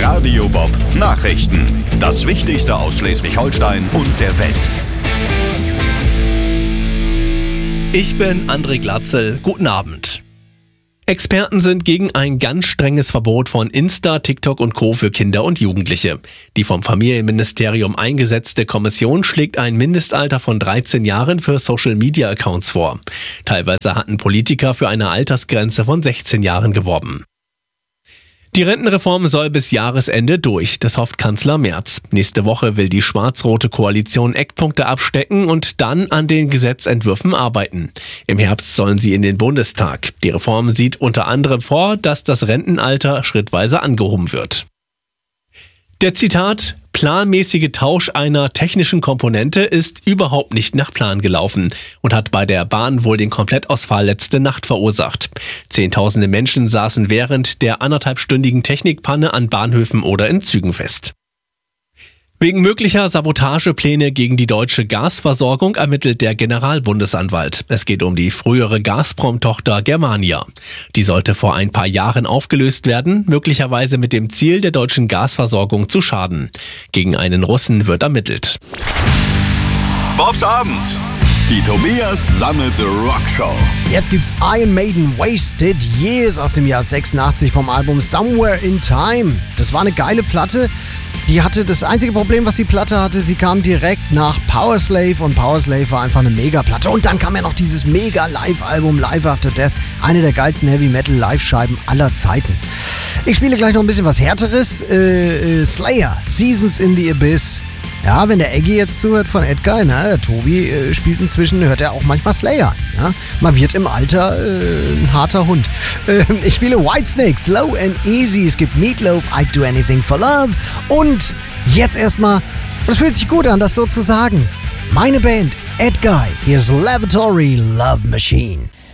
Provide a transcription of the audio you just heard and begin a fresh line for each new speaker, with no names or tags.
Radio Bob Nachrichten. Das Wichtigste aus Schleswig-Holstein und der Welt.
Ich bin André Glatzel. Guten Abend. Experten sind gegen ein ganz strenges Verbot von Insta, TikTok und Co. für Kinder und Jugendliche. Die vom Familienministerium eingesetzte Kommission schlägt ein Mindestalter von 13 Jahren für Social-Media-Accounts vor. Teilweise hatten Politiker für eine Altersgrenze von 16 Jahren geworben. Die Rentenreform soll bis Jahresende durch, das hofft Kanzler Merz. Nächste Woche will die schwarz-rote Koalition Eckpunkte abstecken und dann an den Gesetzentwürfen arbeiten. Im Herbst sollen sie in den Bundestag. Die Reform sieht unter anderem vor, dass das Rentenalter schrittweise angehoben wird. Der Zitat, planmäßige Tausch einer technischen Komponente ist überhaupt nicht nach Plan gelaufen und hat bei der Bahn wohl den Komplettausfall letzte Nacht verursacht. Zehntausende Menschen saßen während der 1,5-stündigen Technikpanne an Bahnhöfen oder in Zügen fest. Wegen möglicher Sabotagepläne gegen die deutsche Gasversorgung ermittelt der Generalbundesanwalt. Es geht um die frühere Gazprom-Tochter Germania. Die sollte vor ein paar Jahren aufgelöst werden, möglicherweise mit dem Ziel, der deutschen Gasversorgung zu schaden. Gegen einen Russen wird ermittelt.
Bobs Abend. Die Tobias Sammet Rockshow.
Jetzt gibt's Iron Maiden Wasted Years aus dem Jahr 86 vom Album Somewhere in Time. Das war eine geile Platte. Die hatte das einzige Problem, was die Platte hatte, sie kam direkt nach Powerslave und Powerslave war einfach eine Mega-Platte. Und dann kam ja noch dieses Mega-Live-Album Live After Death, eine der geilsten Heavy-Metal-Live-Scheiben aller Zeiten. Ich spiele gleich noch ein bisschen was Härteres. Slayer, Seasons in the Abyss. Ja, wenn der Eggy jetzt zuhört von Edgar, der Tobi spielt inzwischen, hört er auch manchmal Slayer. Ja? Man wird im Alter ein harter Hund. Ich spiele Whitesnake, Slow and Easy. Es gibt Meatloaf, I'd Do Anything for Love. Und jetzt erstmal, das fühlt sich gut an, das so zu sagen. Meine Band, Edgar, hier ist Lavatory Love Machine.